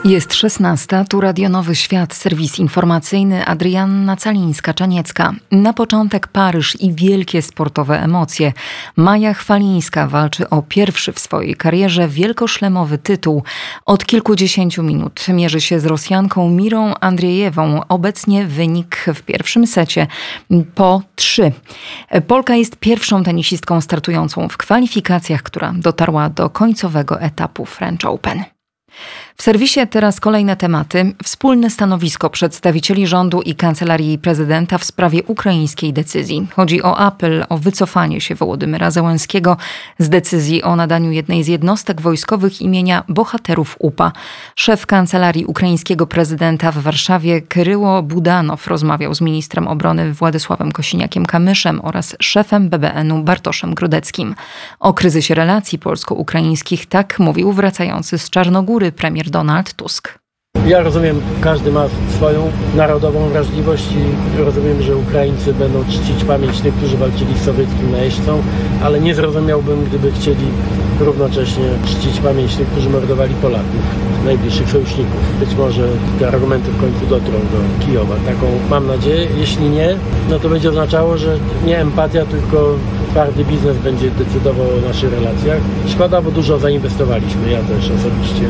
Jest 16, tu Radio Nowy Świat, serwis informacyjny, Adrianna Calińska-Czaniecka. Na początek Paryż i wielkie sportowe emocje. Maja Chwalińska walczy o pierwszy w swojej karierze wielkoszlemowy tytuł. Od kilkudziesięciu minut mierzy się z Rosjanką Mirą Andrzejewą. Obecnie wynik w pierwszym secie po 3. Polka jest pierwszą tenisistką startującą w kwalifikacjach, która dotarła do końcowego etapu French Open. W serwisie teraz kolejne tematy. Wspólne stanowisko przedstawicieli rządu i Kancelarii Prezydenta w sprawie ukraińskiej decyzji. Chodzi o apel o wycofanie się Wołodymyra Zełenskiego z decyzji o nadaniu jednej z jednostek wojskowych imienia bohaterów UPA. Szef Kancelarii ukraińskiego prezydenta w Warszawie Kyryło Budanow rozmawiał z ministrem obrony Władysławem Kosiniakiem-Kamyszem oraz szefem BBN-u Bartoszem Grodeckim. O kryzysie relacji polsko-ukraińskich tak mówił wracający z Czarnogóry premier Donald Tusk. Ja rozumiem, każdy ma swoją narodową wrażliwość i rozumiem, że Ukraińcy będą czcić pamięć tych, którzy walczyli z sowieckim najeźdźcą, ale nie zrozumiałbym, gdyby chcieli równocześnie czcić pamięć tych, którzy mordowali Polaków, najbliższych sojuszników. Być może te argumenty w końcu dotrą do Kijowa. Taką mam nadzieję. Jeśli nie, no to będzie oznaczało, że nie empatia, tylko twardy biznes będzie decydował o naszych relacjach. Szkoda, bo dużo zainwestowaliśmy, ja też osobiście.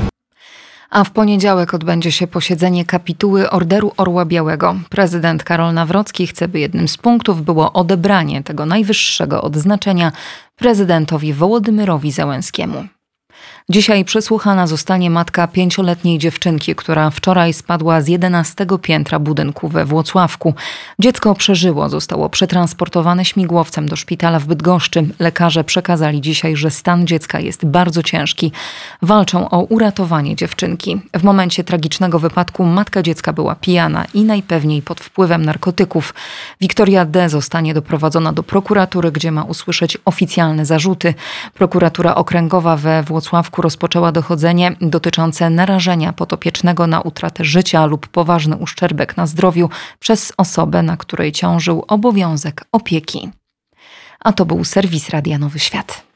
A w poniedziałek odbędzie się posiedzenie kapituły Orderu Orła Białego. Prezydent Karol Nawrocki chce, by jednym z punktów było odebranie tego najwyższego odznaczenia prezydentowi Wołodymyrowi Zełenskiemu. Dzisiaj przesłuchana zostanie matka 5-letniej dziewczynki, która wczoraj spadła z 11 piętra budynku we Włocławku. Dziecko przeżyło, zostało przetransportowane śmigłowcem do szpitala w Bydgoszczy. Lekarze przekazali dzisiaj, że stan dziecka jest bardzo ciężki. Walczą o uratowanie dziewczynki. W momencie tragicznego wypadku matka dziecka była pijana i najpewniej pod wpływem narkotyków. Wiktoria D. zostanie doprowadzona do prokuratury, gdzie ma usłyszeć oficjalne zarzuty. Prokuratura Okręgowa we Włocławku rozpoczęła dochodzenie dotyczące narażenia podopiecznego na utratę życia lub poważny uszczerbek na zdrowiu przez osobę, na której ciążył obowiązek opieki. A to był serwis Radia Nowy Świat.